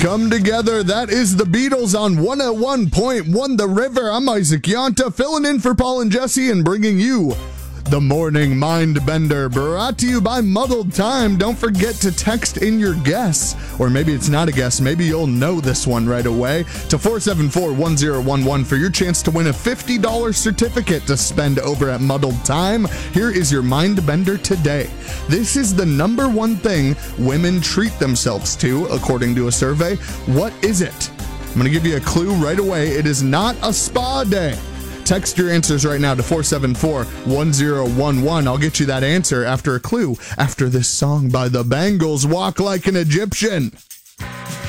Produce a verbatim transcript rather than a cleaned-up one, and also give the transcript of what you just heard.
Come Together. That is the Beatles on one oh one point one The River. I'm Isaac Yonta, filling in for Paul and Jesse and bringing you the Morning Mind Bender, brought to you by Muddled Time. Don't forget to text in your guess, or maybe it's not a guess. Maybe you'll know this one right away, to four seven four, one oh one one for your chance to win a fifty dollars certificate to spend over at Muddled Time. Here is your Mind Bender today. This is the number one thing women treat themselves to, according to a survey. What is it? I'm going to give you a clue right away. It is not a spa day. Text your answers right now to four seven four, one oh one one. I'll get you that answer after a clue, after this song by the Bangles, Walk Like an Egyptian.